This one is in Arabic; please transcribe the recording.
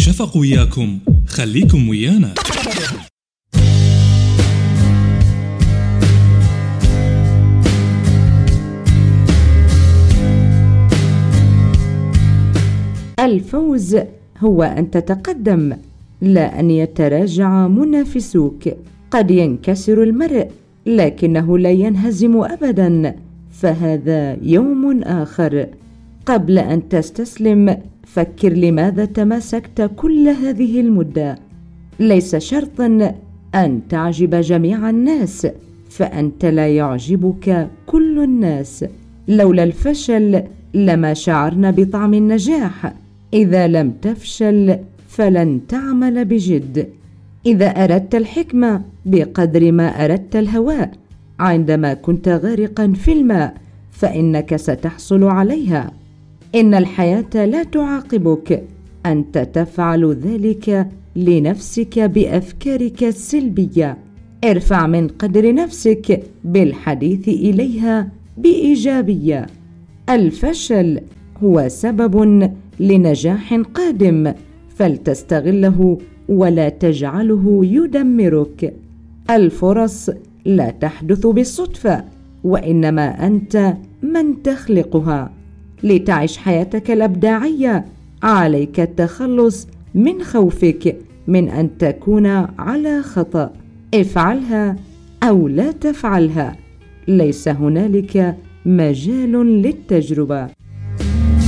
شفق وياكم، خليكم ويانا. الفوز هو أن تتقدم، لا أن يتراجع منافسوك. قد ينكسر المرء لكنه لا ينهزم أبدا، فهذا يوم آخر. قبل أن تستسلم فكر لماذا تماسكت كل هذه المدة. ليس شرطا أن تعجب جميع الناس، فأنت لا يعجبك كل الناس. لولا الفشل لما شعرنا بطعم النجاح. إذا لم تفشل فلن تعمل بجد. إذا أردت الحكمة بقدر ما أردت الهواء، عندما كنت غارقا في الماء فإنك ستحصل عليها. إن الحياة لا تعاقبك، أنت تفعل ذلك لنفسك بأفكارك السلبية. ارفع من قدر نفسك بالحديث إليها بإيجابية. الفشل هو سبب لنجاح قادم، فلتستغله ولا تجعله يدمرك. الفرص لا تحدث بالصدفة، وإنما أنت من تخلقها. لتعيش حياتك الإبداعية عليك التخلص من خوفك من أن تكون على خطأ. افعلها أو لا تفعلها، ليس هنالك مجال للتجربة.